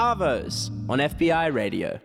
Arvos on FBI Radio.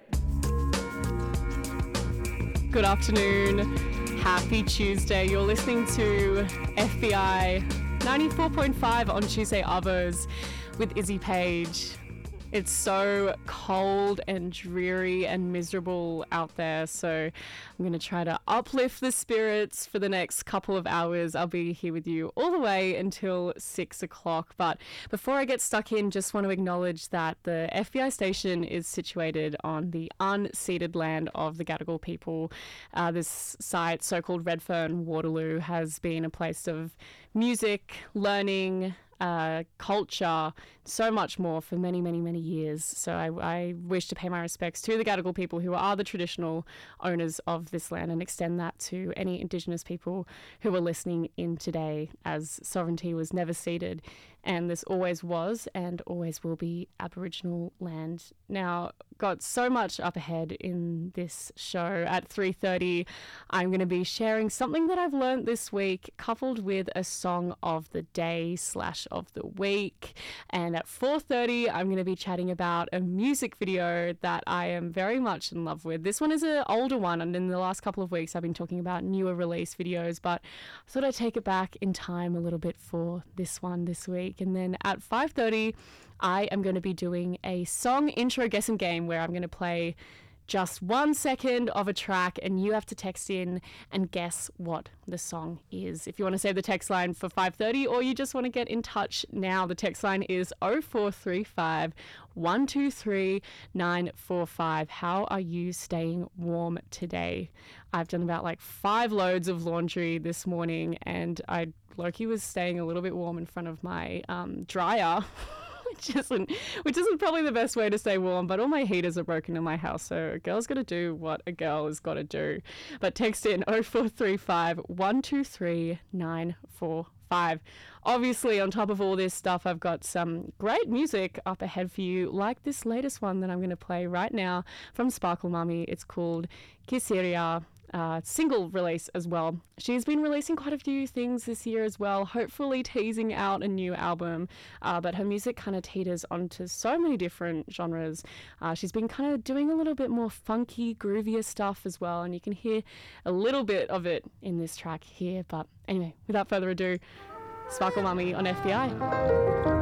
Good afternoon. Happy Tuesday. You're listening to FBI 94.5 on Tuesday Arvos with Izzy Page. It's so cold and dreary and miserable out there, so I'm going to try to uplift the spirits for the next couple of hours. I'll be here with you all the way until 6 o'clock. But before I get stuck in, just want to acknowledge that the FBI station is situated on the unceded land of the Gadigal people. This site, so-called Redfern Waterloo, has been a place of music, learning, culture, so much more for many, many, many years. So I wish to pay my respects to the Gadigal people who are the traditional owners of this land and extend that to any Indigenous people who are listening in today, as sovereignty was never ceded and this always was and always will be Aboriginal land. Now, got so much up ahead in this show. At 3:30, I'm going to be sharing something that I've learned this week, coupled with a song of the day / of the week. And at 4:30, I'm going to be chatting about a music video that I am very much in love with. This one is an older one, and in the last couple of weeks, I've been talking about newer release videos, but I thought I'd take it back in time a little bit for this one this week. And then at 5:30, I am going to be doing a song intro guessing game where I'm going to play just 1 second of a track and you have to text in and guess what the song is. If you want to save the text line for 5:30 or you just want to get in touch now, the text line is 0435 123 945. How are you staying warm today? I've done about 5 loads of laundry this morning and Loki was staying a little bit warm in front of my dryer. Which isn't probably the best way to stay warm, but all my heaters are broken in my house, so a girl's got to do what a girl has got to do. But text in 0435 123 945. Obviously, on top of all this stuff, I've got some great music up ahead for you, like this latest one that I'm going to play right now from Sparkle Mummy. It's called Kissiria. Single release as well. She's been releasing quite a few things this year as well, hopefully teasing out a new album, but her music kind of teeters onto so many different genres. She's been kind of doing a little bit more funky, groovier stuff as well, and you can hear a little bit of it in this track here. But anyway, without further ado, Sparkle Mummy on FBI.